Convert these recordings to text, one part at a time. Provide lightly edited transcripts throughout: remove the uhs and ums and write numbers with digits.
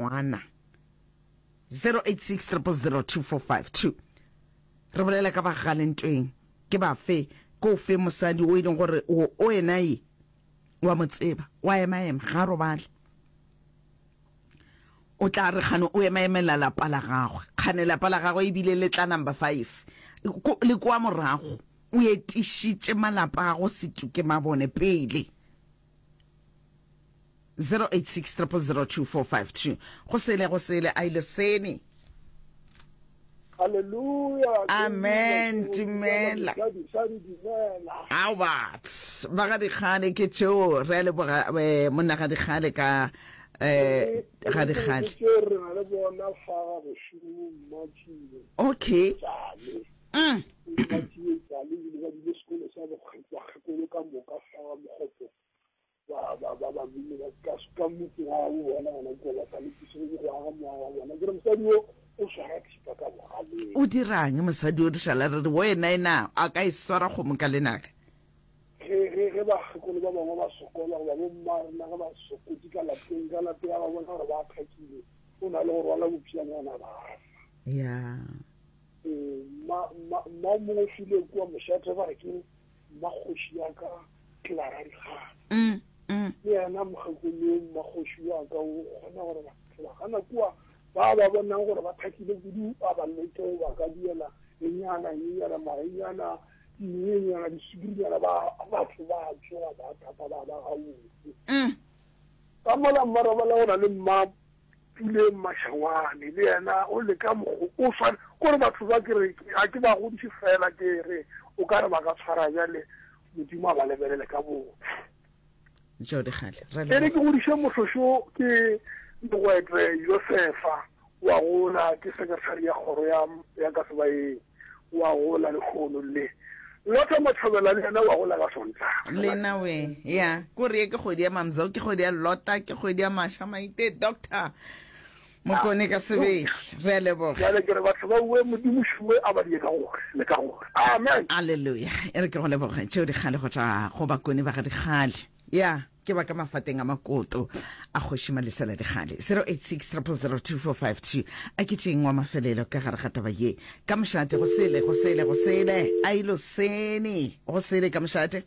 ngwana 0860002452 re bolela ka ba galentweng ke ba fe ko fe mosadi o ileng gore o ena e wa motseba wa ema ga robale o tla re gane o ema lapa la gagwe khane lapa la gagwe e bile le tla number 5 le kwa morago o etishitse malapa go situke mabone pele 0860002452 go sele a ile sene. Hallelujah. Amen. Dumela. Awat. Baga di khale ke tšeo re le boga monna ga di khale ka ga di khale. Okay. O dirang mosadi o dishala re wena ena a ka iswara go moka lenaka ge ba sekolo ba bangwe ba sokola ba bo mmarna ga ba sokoti ka lapeng ka lapeng ya ba bona gore ba phakile o na le go rwala bophianyana ba ya ma mo file kwa moshate ba ke makgoši ya ka Clara Dikgang yena mogakolo makgoši ya ka o kgona gore ba kana kwa ba bona gore ba phakile kudu ba lete ba ka diela enyana marenyana nyana di sigiriana ba tsoa ba tata ba gautse ka mola mara ba la ona le mma pile mashangwane le yena o le ka mo o fa gore batho ba kere a ke ba go di fela ke re o ka re ba ka tshwara jale modimo ba lebelela ka bo jode khale re ke go di shemo shosho ke Ndogwete Josefa wa gola ke sekretari ya kgoro ya ka sebae wa gola le khono le lota mathobela le na wa gola ka sonta le na we ya go re ke godi ya mamzo ke godi ya lota ke godi ya masha maite doctor mo kone ka sebege re lebo ya le ke re batho ba we modimo shwe a ba di ka go le ka go amen haleluya ere ke go lebo ga tšeo di khale go tsa go ba kone ba ga di khale ya ke ba ka mafateng a makoto a khoshima le sala di khale 0860002452 a ke tseng wa mafelelo ka gare ga taba ye ka mshate go sele a ilo sene go sele ka mshate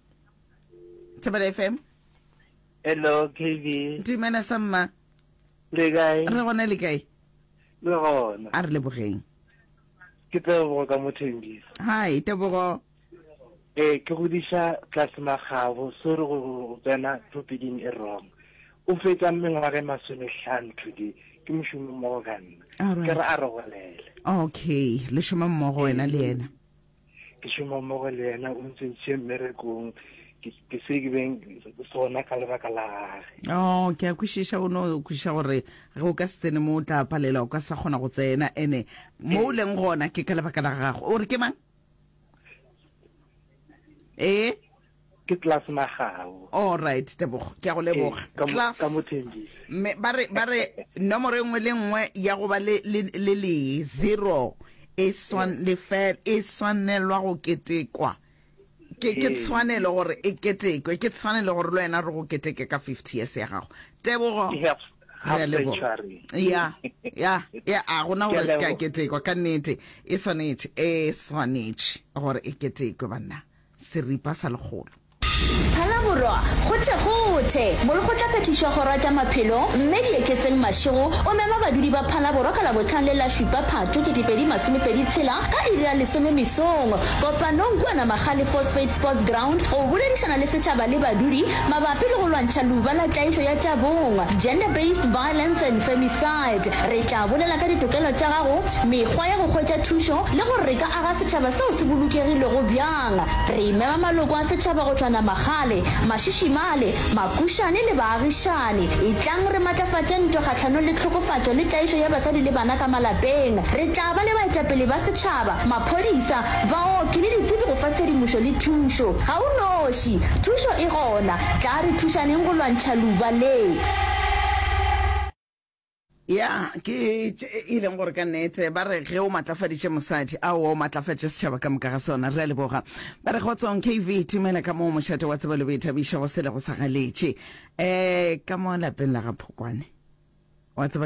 Taba FM. Hello KV Dumela samma le gae re gona le kae le gona a re le bogeng ke tebo ka mothengisa hai tebogo ke go disha class magabo so re go tsena topiding e wrong o fetsa mengwaga masomehlano today ke moshomo mo ga nna ke re a re golele okay le shoma mmogo wena le yena ke shoma mmogo le yena o ntse mmerekong ke se ke beng sona ka lebaka la oh ke a kwishisha uno kwisha gore go ka tsene mo tla palela o ka sa gona go tsena ene mo leng gona ke ka lebaka la gago o re ke mang ke class magao all right tebogo ke a go leboga class ka mothengisa me bare nomoro engwe le ngwe ya go ba le 0 e swanelwa go ketekwa ke tshwanelo gore e ketekwe ke tshwanelo gore le wena re go keteke ka 50 years ya gago tebogo ya a gona gore se ka ketekwa ka nnete e swanetše gore e ketekwe banna seripa sa legolo Phalaborwa gothe mo le go tla phetišwa go rata maphelo mme di eketseng mašego o mema badudi ba Phalaborwa ka la botlhang le la šupa phatho ke 2026 ka iri ya 10 mesong kopanong kwana magale Phosphate Sports Ground go boledišana le setšhaba le badudi mabapi le go lwantšha luba la tlaišo ya tabong gender based violence and femicide re tla bolela ka ditokelo tša gago mekgwa ya go hwetša thušo le gore re ka aga setšhaba seo se bolokegilego bjang re mema maloko a setšhaba go tšhwana magale mašishimale makušane le baagišane e tlang re matlafatše ntwa kgahlano le tlhokofatšo le taišo ya basadi le bana ka malapeng re tla ba le baetapele ba setšhaba maphodisa baoki le ditsebi go fa tshedimošo le thušo ga o noši thušo e gona tla re thušaneng go lwantšha luba le ya ke e leng gore ka nnete ba re ge o matlafaditše mosadi a o matlafaditše setšhaba ka moka ga sona re a leboga ba re gotsong KV tumela ka moo mošate wa tseba le boithabiša go sele go sa galetše ka mo lapeng la ga Phokwane wa tseba